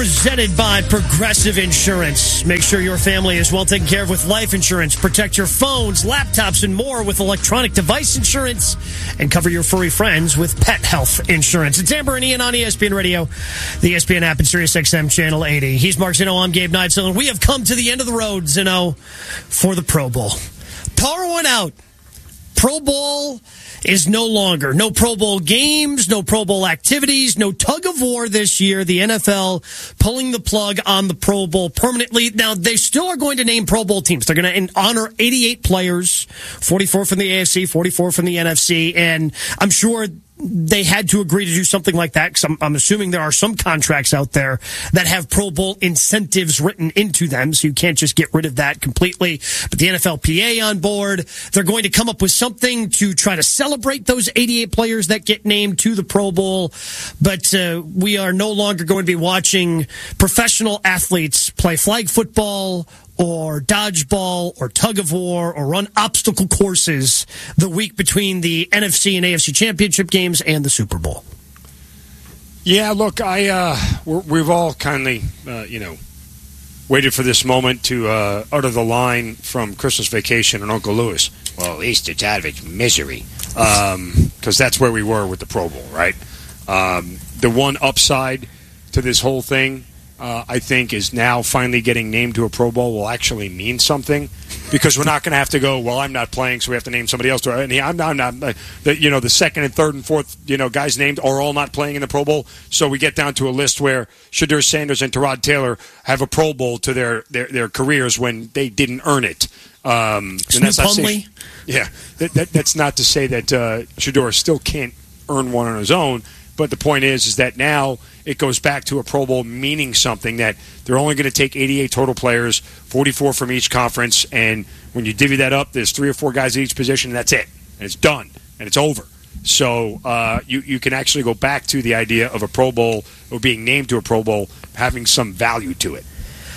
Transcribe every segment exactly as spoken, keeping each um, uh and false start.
Presented by Progressive Insurance. Make sure your family is well taken care of with life insurance. Protect your phones, laptops, and more with electronic device insurance. And cover your furry friends with pet health insurance. It's Amber and Ian on E S P N Radio, the E S P N app, and Sirius X M Channel eighty. He's Mark Zinno. I'm Gabe Neitzel. And we have come to the end of the road, Zinno, for the Pro Bowl. Power went out. Pro Bowl is no longer. No Pro Bowl games, no Pro Bowl activities, no tug of war this year. The N F L pulling the plug on the Pro Bowl permanently. Now, they still are going to name Pro Bowl teams. They're going to honor eighty-eight players, forty-four from the A F C, forty-four from the N F C, and I'm sure they had to agree to do something like that because I'm, I'm assuming there are some contracts out there that have Pro Bowl incentives written into them, so you can't just get rid of that completely. But the N F L P A on board, they're going to come up with something to try to celebrate those eighty-eight players that get named to the Pro Bowl. But uh, we are no longer going to be watching professional athletes play flag football or dodgeball or tug of war or run obstacle courses the week between the N F C and A F C championship games and the Super Bowl. Yeah, look, I uh, we're, we've all kindly, uh, you know, waited for this moment to uh, utter the line from Christmas Vacation and Uncle Lewis. Well, at least it's out of its misery, because um, that's where we were with the Pro Bowl, right? Um, the one upside to this whole thing, Uh, I think, is now finally getting named to a Pro Bowl will actually mean something, because we're not going to have to go, well, I'm not playing, so we have to name somebody else to it. And I'm not, I'm not uh, the, you know, the second and third and fourth, you know, guys named are all not playing in the Pro Bowl. So we get down to a list where Shadur Sanders and Tyrod Taylor have a Pro Bowl to their, their, their careers when they didn't earn it. Um, and that's not saying, yeah, that, that, that's not to say that uh, Shadur still can't earn one on his own. But the point is, is that now it goes back to a Pro Bowl meaning something, that they're only going to take eighty-eight total players, forty-four from each conference, and when you divvy that up, there's three or four guys at each position, and that's it. And it's done, and it's over. So uh, you, you can actually go back to the idea of a Pro Bowl, or being named to a Pro Bowl, having some value to it.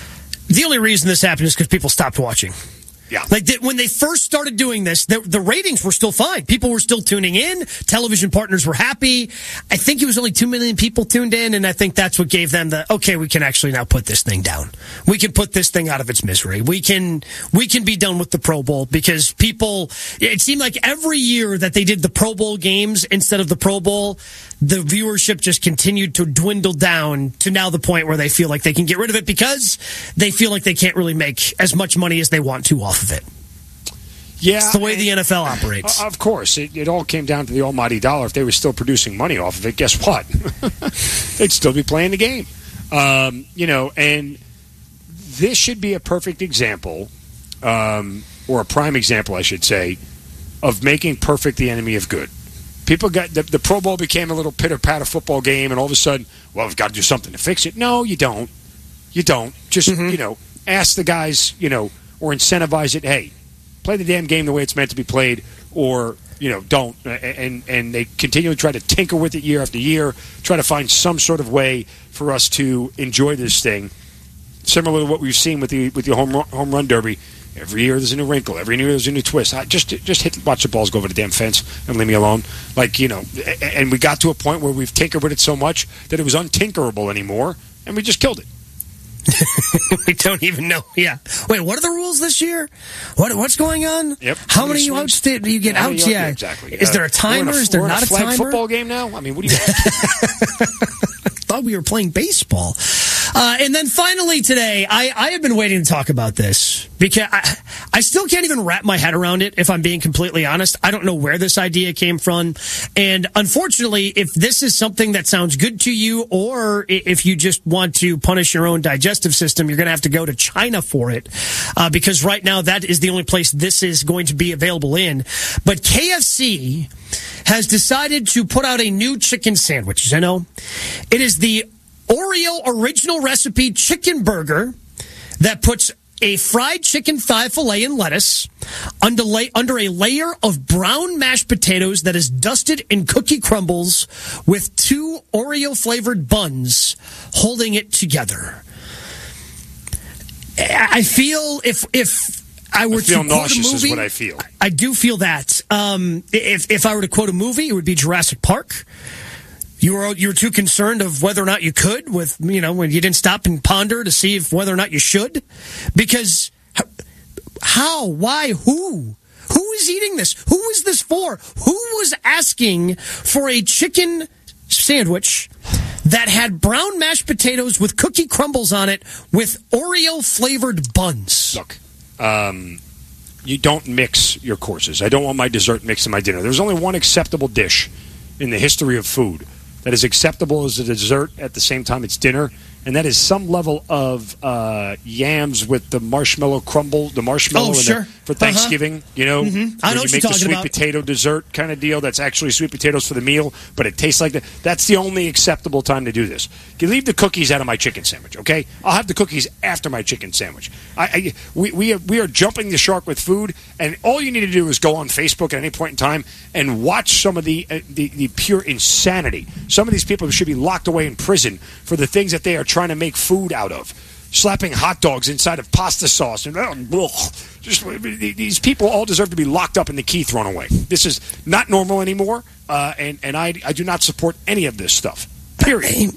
The only reason this happened is because people stopped watching. Yeah. Like, the, when they first started doing this, the, the ratings were still fine. People were still tuning in. Television partners were happy. I think it was only two million people tuned in, and I think that's what gave them the, okay, we can actually now put this thing down. We can put this thing out of its misery. We can, we can be done with the Pro Bowl, because people, it seemed like every year that they did the Pro Bowl games instead of the Pro Bowl, the viewership just continued to dwindle down to now the point where they feel like they can get rid of it because they feel like they can't really make as much money as they want to off of it. Yeah, it's the way the N F L operates. Of course. It, it all came down to the almighty dollar. If they were still producing money off of it, guess what? They'd still be playing the game. Um, you know, and this should be a perfect example, um, or a prime example, I should say, of making perfect the enemy of good. People got the, the Pro Bowl became a little pitter-patter football game, and all of a sudden, well, we've got to do something to fix it. No, you don't. You don't. Just, mm-hmm. you know, ask the guys, you know, or incentivize it. Hey, play the damn game the way it's meant to be played, or, you know, don't. And and they continually try to tinker with it year after year, try to find some sort of way for us to enjoy this thing. Similar to what we've seen with the with the home run, home run derby. Every year there's a new wrinkle. Every year there's a new twist. I just just hit, watch the balls go over the damn fence and leave me alone. Like, you know, and we got to a point where we've tinkered with it so much that it was untinkerable anymore, and we just killed it. We don't even know. Yeah. Wait, what are the rules this year? What What's going on? Yep. How many outs do you get yeah, outs? Yeah, exactly. Is uh, there a timer? A, Is there not a, a flag timer? Football game now? I mean, what do you? Thought we were playing baseball. Uh, and then finally today, I, I have been waiting to talk about this because I, I still can't even wrap my head around it, if I'm being completely honest. I don't know where this idea came from. And unfortunately, if this is something that sounds good to you, or if you just want to punish your own digestive system, you're going to have to go to China for it. Uh, because right now, that is the only place this is going to be available in. But K F C has decided to put out a new chicken sandwich. I know it is the Oreo original recipe chicken burger that puts a fried chicken thigh fillet and lettuce under, la- under a layer of brown mashed potatoes that is dusted in cookie crumbles with two Oreo-flavored buns holding it together. I feel if if I were I feel to quote nauseous a movie, is what I feel. I do feel that. Um, if if I were to quote a movie, it would be Jurassic Park. You were you were too concerned of whether or not you could, with you know when you didn't stop and ponder to see if whether or not you should, because how, why, who, who is eating this? Who is this for? Who was asking for a chicken sandwich that had brown mashed potatoes with cookie crumbles on it with Oreo flavored buns? Look, um, you don't mix your courses. I don't want my dessert mixed in my dinner. There's only one acceptable dish in the history of food that is acceptable as a dessert at the same time it's dinner, and that is some level of uh, yams with the marshmallow crumble, the marshmallow oh, in sure. the, for Thanksgiving. Uh-huh. You know, mm-hmm. I know when you what make you're the sweet about. potato dessert kind of deal. That's actually sweet potatoes for the meal, but it tastes like that. That's the only acceptable time to do this. You leave the cookies out of my chicken sandwich, okay? I'll have the cookies after my chicken sandwich. I, I we we are, we are jumping the shark with food, and all you need to do is go on Facebook at any point in time and watch some of the uh, the, the pure insanity. Some of these people should be locked away in prison for the things that they are trying to make food out of. Slapping hot dogs inside of pasta sauce. And ugh, just these people all deserve to be locked up and the key thrown away. This is not normal anymore, uh, and, and I, I do not support any of this stuff. Period.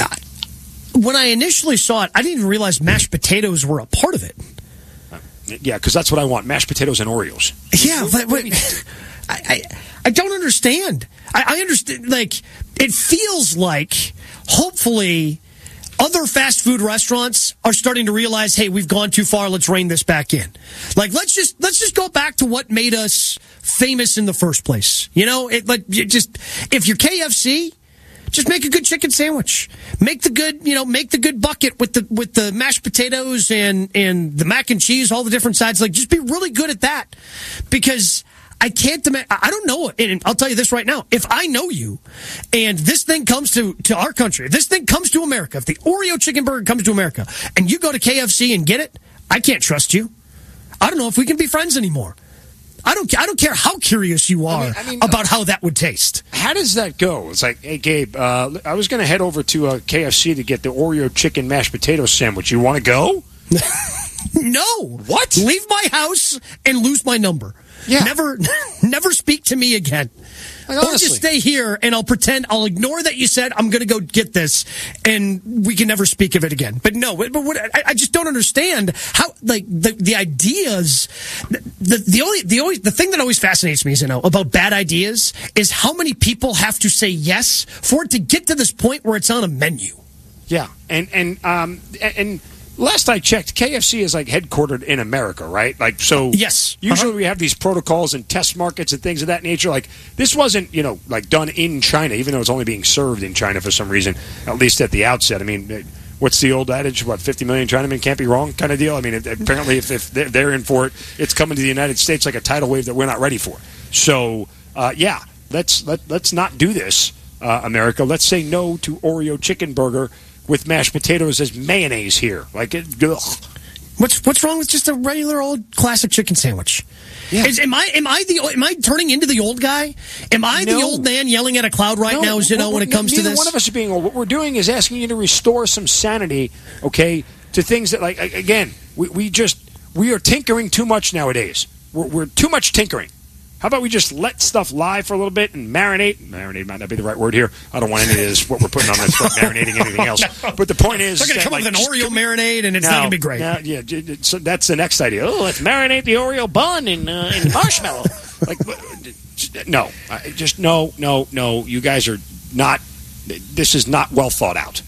When I initially saw it, I didn't even realize mashed potatoes were a part of it. Yeah, because that's what I want, mashed potatoes and Oreos. Yeah, but, but I, I, I don't understand. I, I understand, like, it feels like, hopefully, other fast food restaurants are starting to realize, hey, we've gone too far. Let's rein this back in. Like, let's just let's just go back to what made us famous in the first place. You know, it like it just if you're K F C, just make a good chicken sandwich. Make the good, you know, make the good bucket with the with the mashed potatoes and and the mac and cheese, all the different sides. Like, just be really good at that, because I can't demand. I don't know, and I'll tell you this right now. If I know you, and this thing comes to, to our country, if this thing comes to America, if the Oreo chicken burger comes to America, and you go to K F C and get it, I can't trust you. I don't know if we can be friends anymore. I don't. I don't care how curious you are I mean, I mean, about how that would taste. How does that go? It's like, hey, Gabe, uh, I was going to head over to uh, K F C to get the Oreo chicken mashed potato sandwich. You want to go? No. What? Leave my house and lose my number. Yeah. Never, never speak to me again. Like, or just stay here, and I'll pretend, I'll ignore that you said I'm going to go get this, and we can never speak of it again. But no, but what, I, I just don't understand how, like, the the ideas, the the only the always the thing that always fascinates me is, you know, about bad ideas is how many people have to say yes for it to get to this point where it's on a menu. Yeah, and and um and. Last I checked, K F C is like headquartered in America, right? Like, so yes. Usually uh-huh. we have these protocols and test markets and things of that nature. Like, this wasn't, you know, like done in China, even though it's only being served in China for some reason, at least at the outset. I mean, what's the old adage? What, fifty million Chinamen can't be wrong kind of deal? I mean, apparently if, if they're in for it, it's coming to the United States like a tidal wave that we're not ready for. So, uh, yeah, let's let, let's not do this, uh, America. Let's say no to Oreo chicken burger with mashed potatoes as mayonnaise here. Like, it, ugh. What's what's wrong with just a regular old classic chicken sandwich? Yeah. Is, am I am I the am I turning into the old guy? Am I no. the old man yelling at a cloud right no, now? You know, when it comes to this, one of us are being old. What we're doing is asking you to restore some sanity, okay, to things that, like, again, we, we just we are tinkering too much nowadays. We're, we're too much tinkering. How about we just let stuff lie for a little bit and marinate? Marinate might not be the right word here. I don't want any of this, what we're putting on this, marinating anything else. But the point is... They're going to come like, up with an Oreo marinade, and it's no, not going to be great. No, yeah, so that's the next idea. Oh, let's marinate the Oreo bun in, uh, in marshmallow. Like, no. Just no, no, no. You guys are not... This is not well thought out.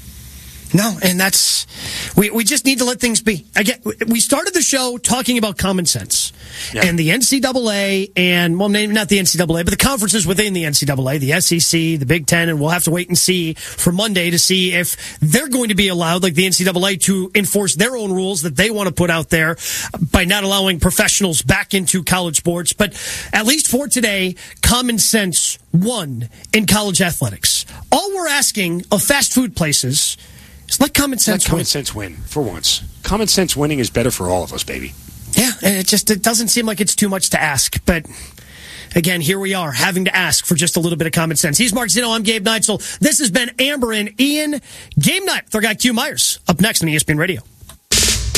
No, and that's... We we just need to let things be. Again, we started the show talking about common sense. Yeah. And the N C double A and, well, maybe not the N C double A, but the conferences within the N C double A, the S E C, the Big Ten, and we'll have to wait and see for Monday to see if they're going to be allowed, like the N C double A, to enforce their own rules that they want to put out there by not allowing professionals back into college sports. But at least for today, common sense won in college athletics. All we're asking of fast food places is let common sense let common win. sense win for once. Common sense winning is better for all of us, baby. Yeah, and it just it doesn't seem like it's too much to ask. But again, here we are having to ask for just a little bit of common sense. He's Mark Zeno. I'm Gabe Neitzel. This has been Amber and Ian. Game night with our guy Q Myers. Up next on E S P N Radio.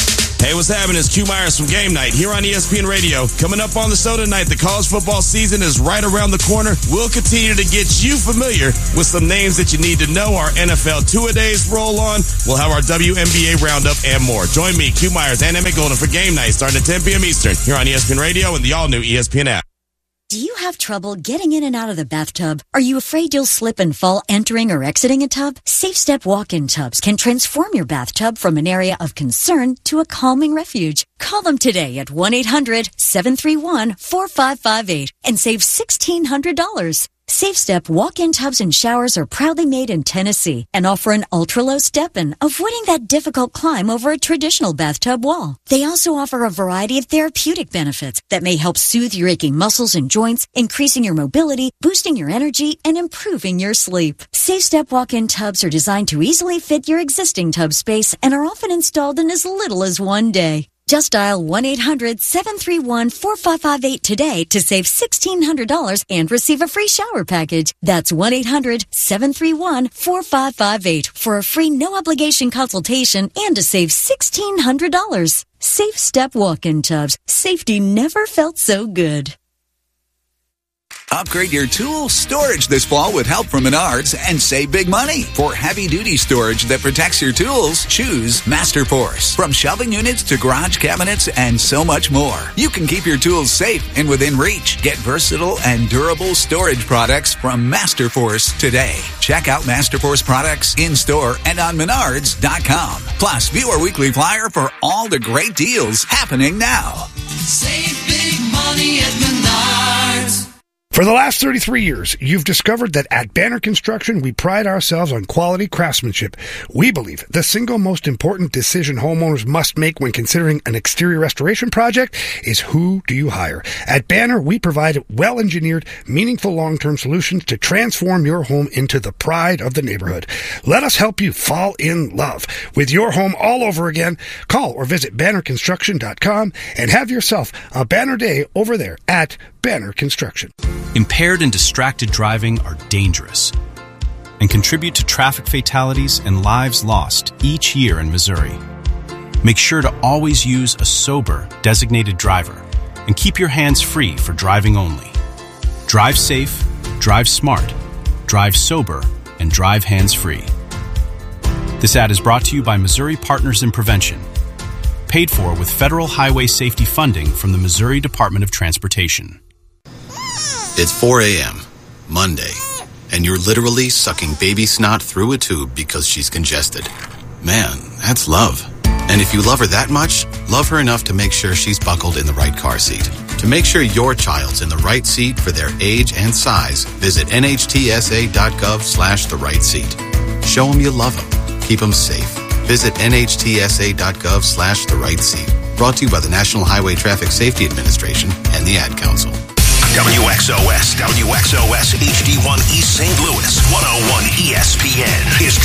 Hey, what's happening? It's Q Myers from Game Night here on E S P N Radio. Coming up on the show tonight, the college football season is right around the corner. We'll continue to get you familiar with some names that you need to know. Our N F L two-a-days roll on. We'll have our W N B A roundup and more. Join me, Q Myers, and Emmett Golden for Game Night starting at ten p.m. Eastern here on E S P N Radio and the all-new E S P N app. Do you have trouble getting in and out of the bathtub? Are you afraid you'll slip and fall entering or exiting a tub? Safe Step walk-in tubs can transform your bathtub from an area of concern to a calming refuge. Call them today at one eight hundred seven three one four five five eight and save sixteen hundred dollars. Safe Step walk-in tubs and showers are proudly made in Tennessee and offer an ultra-low step-in, avoiding that difficult climb over a traditional bathtub wall. They also offer a variety of therapeutic benefits that may help soothe your aching muscles and joints, increasing your mobility, boosting your energy, and improving your sleep. Safe Step walk-in tubs are designed to easily fit your existing tub space and are often installed in as little as one day. Just dial one eight hundred seven three one four five five eight today to save sixteen hundred dollars and receive a free shower package. That's one eight hundred seven three one four five five eight for a free no-obligation consultation and to save sixteen hundred dollars. Safe Step walk-in tubs. Safety never felt so good. Upgrade your tool storage this fall with help from Menards and save big money. For heavy-duty storage that protects your tools, choose Masterforce. From shelving units to garage cabinets and so much more, you can keep your tools safe and within reach. Get versatile and durable storage products from Masterforce today. Check out Masterforce products in-store and on Menards dot com. Plus, view our weekly flyer for all the great deals happening now. Save big money at Menards. For the last thirty-three years, you've discovered that at Banner Construction, we pride ourselves on quality craftsmanship. We believe the single most important decision homeowners must make when considering an exterior restoration project is who do you hire. At Banner, we provide well-engineered, meaningful long-term solutions to transform your home into the pride of the neighborhood. Let us help you fall in love with your home all over again. Call or visit banner construction dot com and have yourself a banner day over there at Banner Construction. Impaired and distracted driving are dangerous and contribute to traffic fatalities and lives lost each year in Missouri. Make sure to always use a sober, designated driver and keep your hands free for driving only. Drive safe, drive smart, drive sober, and drive hands-free. This ad is brought to you by Missouri Partners in Prevention, paid for with federal highway safety funding from the Missouri Department of Transportation. It's four a.m., Monday, and you're literally sucking baby snot through a tube because she's congested. Man, that's love. And if you love her that much, love her enough to make sure she's buckled in the right car seat. To make sure your child's in the right seat for their age and size, visit N H T S A dot gov slash the right seat. Show them you love them. Keep them safe. Visit N H T S A dot gov slash the right seat. Brought to you by the National Highway Traffic Safety Administration and the Ad Council. W X O S, W X O S H D one East Saint Louis, one oh one E S P N is